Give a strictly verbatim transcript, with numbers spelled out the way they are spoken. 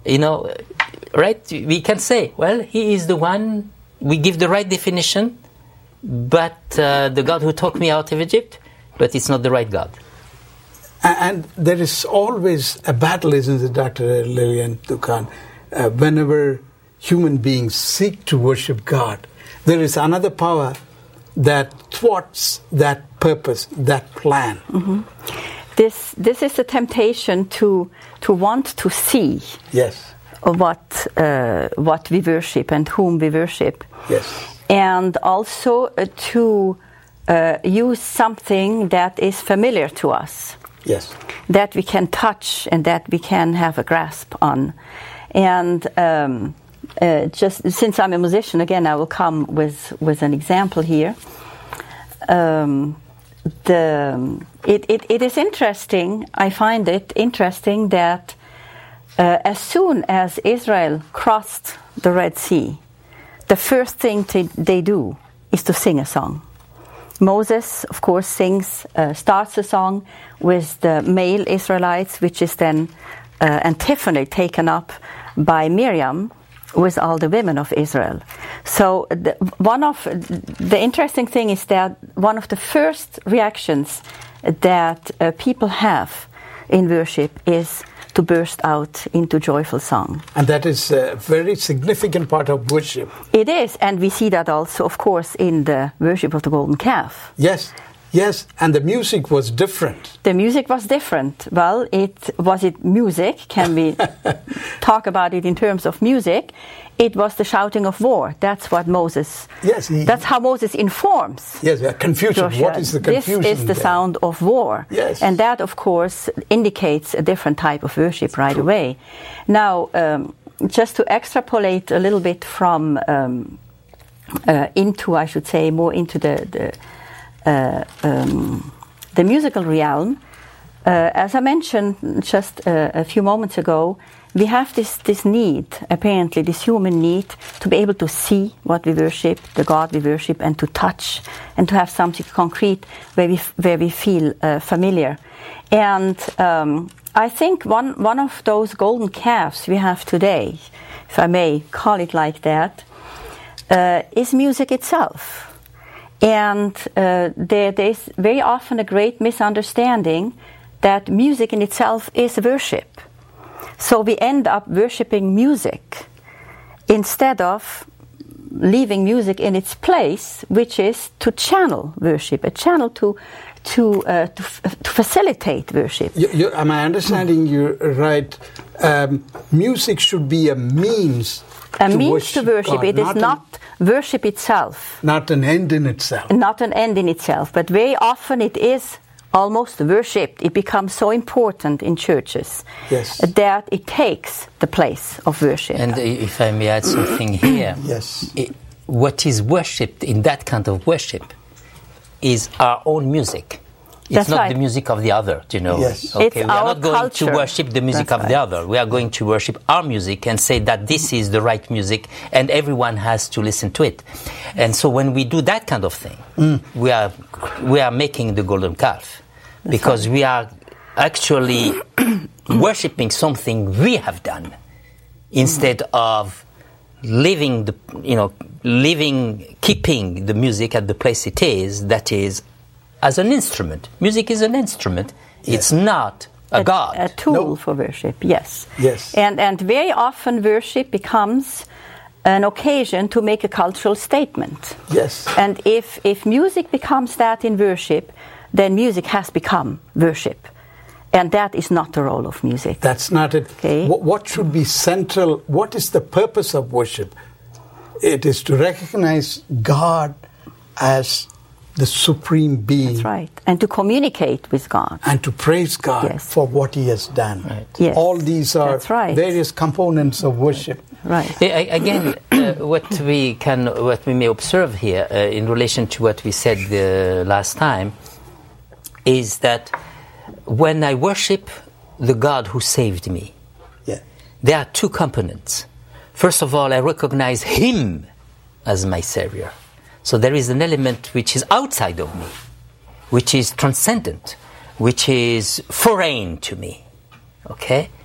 you know, right? We can say, well, he is the one, we give the right definition, but uh, the God who took me out of Egypt, but it's not the right God. And there is always a battle, isn't it, Doctor Lilian Toukan? Uh, whenever human beings seek to worship God, there is another power that thwarts that purpose, that plan. Mm-hmm. This this is a temptation to to want to see. Yes. What uh, what we worship and whom we worship. Yes. And also uh, to uh, use something that is familiar to us. Yes. That we can touch and that we can have a grasp on. And um, uh, just since I'm a musician, again, I will come with, with an example here. Um, the it, it, it is interesting, I find it interesting that uh, as soon as Israel crossed the Red Sea, the first thing to, they do is to sing a song. Moses, of course, sings, uh, starts a song with the male Israelites, which is then uh, antiphony taken up by Miriam with all the women of Israel. So the, one of the interesting thing is that one of the first reactions that uh, people have in worship is to burst out into joyful song. And that is a very significant part of worship. It is, and we see that also, of course, in the worship of the golden calf. Yes, yes, and the music was different. The music was different. Well, it was it music? Can we talk about it in terms of music? It was the shouting of war. That's what Moses. Yes, he, that's how Moses informs. Yes, yeah, confusion. Joshua. What is the confusion? This is the there? sound of war. Yes, and that, of course, indicates a different type of worship right True. away. Now, um, just to extrapolate a little bit from um, uh, into, I should say, more into the the, uh, um, the musical realm. Uh, as I mentioned just uh, a few moments ago, we have this, this need, apparently this human need, to be able to see what we worship, the God we worship, and to touch, and to have something concrete where we where we feel uh, familiar. And um, I think one one of those golden calves we have today, if I may call it like that, uh, is music itself. And uh, there, there is very often a great misunderstanding that music in itself is worship. So we end up worshipping music instead of leaving music in its place, which is to channel worship, a channel to to uh, to, f- to facilitate worship. You, you, am I understanding you right? Um, music should be a means. A to means worship to worship. God, It is not, not an, worship itself. Not an end in itself. Not an end in itself, but very often it is almost worshipped. It becomes so important in churches yes. that it takes the place of worship. And if I may add something here, yes, it, what is worshipped in that kind of worship is our own music. It's That's not right. the music of the other, you know. Yes. Okay, It's we are our not going culture. to worship the music That's of the right. other. We are going to worship our music and say that this is the right music and everyone has to listen to it. And so when we do that kind of thing, mm. we are we are making the golden calf. That's because right. we are actually worshipping something we have done instead mm. of leaving the, you know, leaving, keeping the music at the place it is, that is, as an instrument. Music is an instrument. Yes. It's not a, a god. A tool no. for worship, yes. Yes. And, and very often worship becomes an occasion to make a cultural statement. Yes. And if, if music becomes that in worship, then music has become worship. And that is not the role of music. That's not it. Okay. What, what should be central? What is the purpose of worship? It is to recognize God as the supreme being. That's right. And to communicate with God. And to praise God yes. for what He has done. Right. Yes. All these are That's right. various components of worship. Right. Again, uh, what we can, what we may observe here, uh, in relation to what we said the last time, is that when I worship the God who saved me, yeah. there are two components. First of all, I recognize Him as my Savior. So there is an element which is outside of me, which is transcendent, which is foreign to me. Okay?